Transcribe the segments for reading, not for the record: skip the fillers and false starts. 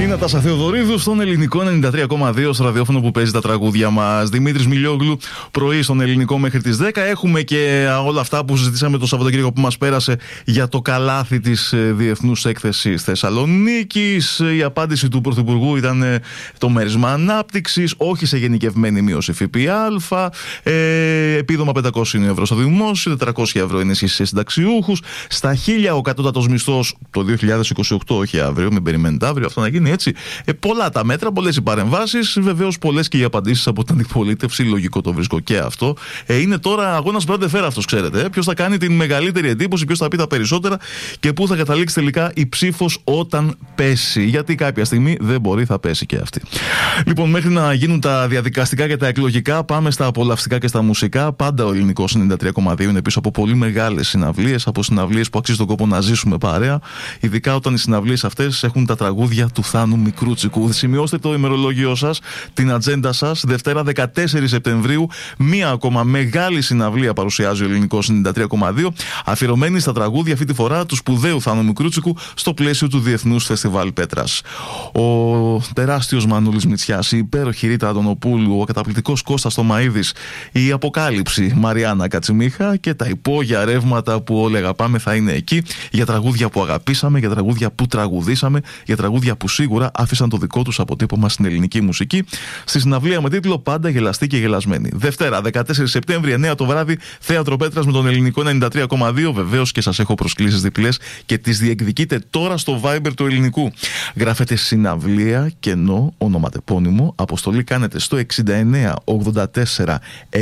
Νατάσα Θεοδωρίδου στον ελληνικό 93,2 στο ραδιόφωνο που παίζει τα τραγούδια μας. Δημήτρης Μιλιόγλου, πρωί στον ελληνικό μέχρι τις 10. Έχουμε και όλα αυτά που συζητήσαμε το Σαββατοκύριακο που μας πέρασε για το καλάθι της Διεθνούς Έκθεσης Θεσσαλονίκης. Η απάντηση του Πρωθυπουργού ήταν το μέρισμα ανάπτυξης, όχι σε γενικευμένη μείωση ΦΠΑ, επίδομα 500 ευρώ στο δημόσιο, 400 ευρώ ενίσχυση σε συνταξιούχους. Στα 1.000 ο κατώτατος μισθός το 2028, όχι αύριο, μην περιμένετε αύριο αυτό να γίνει έτσι. Πολλά τα μέτρα, πολλές οι παρεμβάσεις, βεβαίως πολλές και οι απαντήσεις από την αντιπολίτευση. Λογικό το βρίσκω και αυτό. Είναι τώρα αγώνας Μπραντεφέρα αυτός, ξέρετε. Ποιος θα κάνει την μεγαλύτερη εντύπωση, ποιος θα πει τα περισσότερα και πού θα καταλήξει τελικά η ψήφος όταν πέσει. Γιατί κάποια στιγμή δεν μπορεί, θα πέσει και αυτή. Λοιπόν, μέχρι να γίνουν τα διαδικαστικά και τα εκλογικά, πάμε στα απολαυστικά και στα μουσικά. Πάντα ο ελληνικός 93,2 είναι πίσω από πολύ μεγάλες συναυλίες, από συναυλίες που αξίζει τον κόπο να ζήσουμε παρέα. Ειδικά όταν οι συναυλίες αυτές έχουν τα τραγούδια του Θάνου Μικρούτσικου. Σημειώστε το ημερολόγιο σας, την ατζέντα σας. Δευτέρα 14 Σεπτεμβρίου, μία ακόμα μεγάλη συναυλία παρουσιάζει ο ελληνικός 93,2, αφιερωμένη στα τραγούδια αυτή τη φορά του σπουδαίου Θάνου Μικρούτσικου στο πλαίσιο του Διεθνούς Φεστιβάλ Πέτρας. Ο τεράστιος Μανούλης Μητσιάς, η υπέροχη Ρίτα Αντωνοπούλου, ο καταπληκτικός Κώστας Τωμαΐδης, η Αποκάλυψη Μαριάννα Κατσιμίχα και τα υπόγεια ρεύματα που όλοι αγαπάμε θα είναι εκεί για τραγούδια που αγαπήσαμε, για τραγούδια που τραγουδήσαμε, για τραγούδια που σίγουρα άφησαν το δικό τους αποτύπωμα στην ελληνική μουσική. Στη συναυλία με τίτλο Πάντα γελαστή και γελασμένη. Δευτέρα 14 Σεπτέμβρη, 9 το βράδυ, Θέατρο Πέτρας με τον ελληνικό 93,2. Βεβαίως και σας έχω προσκλήσεις διπλές και τις διεκδικείτε τώρα στο Viber του ελληνικού. Γράφετε συναυλία, κενό, ονοματεπώνυμο, αποστολή κάνετε στο 69 84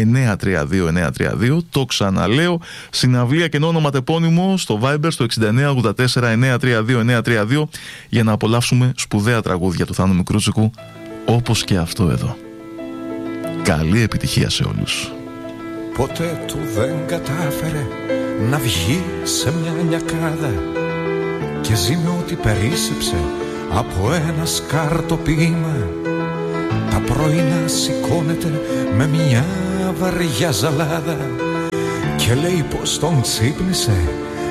932 932. Το ξαναλέω, συναυλία, κενό, ονοματεπώνυμο στο Viber στο 69 84 932 932 για να απολαύσουμε σπουδαία τραγούδια του Θάνου Μικρούτσικου, όπως και αυτό εδώ. Καλή επιτυχία σε όλους. Ποτέ του δεν κατάφερε να βγει σε μια λιακάδα και ζει με ό,τι περίσσεψε από ένα σκαρτοπίμα. Τα πρωινά σηκώνεται με μια βαριά ζαλάδα και λέει πως τον ξύπνησε